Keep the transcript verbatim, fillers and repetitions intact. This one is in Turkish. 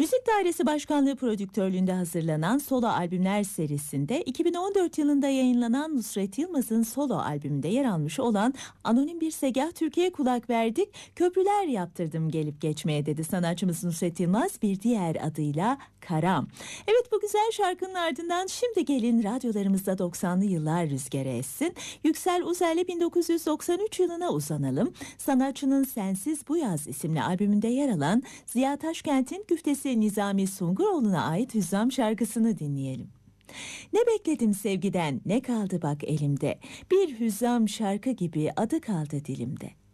Müzik Dairesi Başkanlığı prodüktörlüğünde hazırlanan solo albümler serisinde iki bin on dört yılında yayınlanan Nusret Yılmaz'ın solo albümünde yer almış olan Anonim Bir Segah Türkiye'ye kulak verdik. Köprüler yaptırdım gelip geçmeye dedi sanatçımız Nusret Yılmaz bir diğer adıyla Karam. Evet, bu güzel şarkının ardından şimdi gelin radyolarımızda doksanlı yıllar rüzgarı essin. Yüksel Uzer'le bin dokuz yüz doksan üç yılına uzanalım. Sanatçının Sensiz Bu Yaz isimli albümünde yer alan Ziya Taşkent'in güftesi Nizami Sunguroğlu'na ait Hüzzam şarkısını dinleyelim. Ne bekledim sevgiden, ne kaldı bak elimde, bir hüzzam şarkı gibi adı kaldı dilimde.